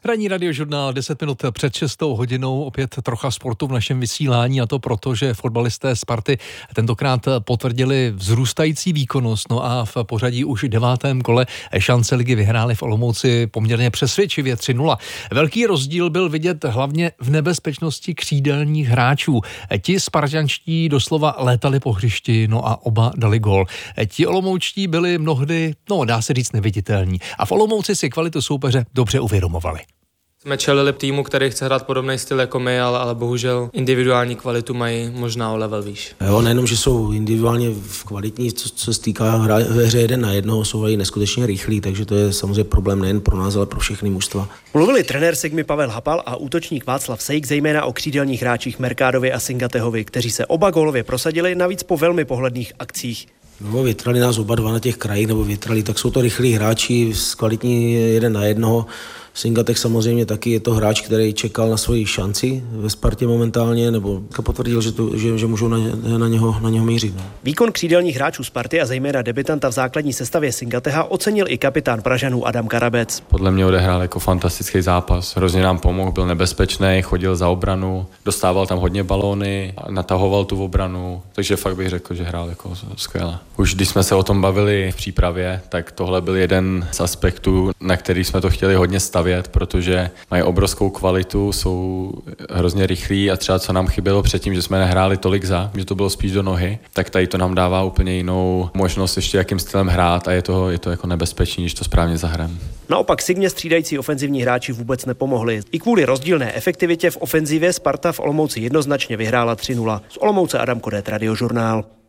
Ranní radiožurnál 10 minut před 6 hodinou, opět trocha sportu v našem vysílání, a to proto, že fotbalisté Sparty tentokrát potvrdili vzrůstající výkonnost, no a v pořadí už 9. kole šance ligy vyhráli v Olomouci poměrně přesvědčivě 3-0. Velký rozdíl byl vidět hlavně v nebezpečnosti křídelních hráčů. Ti spartanští doslova létali po hřišti, no a oba dali gól. Ti olomoučtí byli mnohdy, dá se říct, neviditelní. A v Olomouci si kvalitu soupeře dobře uvědomovali. Jsme čelili týmu, který chce hrát podobný styl jako my, ale bohužel individuální kvalitu mají možná o level výš. Jo, nejenom, že jsou individuálně kvalitní, co se týká ve hře 1 na 1, jsou i neskutečně rychlí, takže to je samozřejmě problém nejen pro nás, ale pro všechny mužstva. Mluvili trenér Sigmy Pavel Hapal a útočník Václav Sejk zejména o křídelních hráčích Mercadovi a Singatehovi, kteří se oba gólově prosadili, navíc po velmi pohledných akcích. No, větrali nás oba dva na těch krajích, tak jsou to rychlí hráči, kvalitní 1 na 1. Singatech samozřejmě taky je to hráč, který čekal na svoji šanci ve Spartě momentálně, nebo potvrdil, že můžou na něho mířit. No. Výkon křídelních hráčů Sparty a zejména debitanta v základní sestavě Singateha ocenil i kapitán Pražanů Adam Karabec. Podle mě odehrál jako fantastický zápas, hrozně nám pomohl, byl nebezpečný, chodil za obranu, dostával tam hodně balóny, natahoval tu obranu, takže fakt bych řekl, že hrál jako skvěle. Už když jsme se o tom bavili v přípravě, tak tohle byl jeden z aspektů, na který jsme to chtěli hodně stavět, protože mají obrovskou kvalitu, jsou hrozně rychlí a třeba co nám chybělo předtím, že jsme nehráli tolik že to bylo spíš do nohy, tak tady to nám dává úplně jinou možnost ještě jakým stylem hrát a je to jako nebezpečný, když to správně zahrajeme. Naopak Sigmě střídající ofenzivní hráči vůbec nepomohli. I kvůli rozdílné efektivitě v ofenzivě Sparta v Olomouci jednoznačně vyhrála 3-0. Z Olomouce Adam Kodet, Radiožurnál.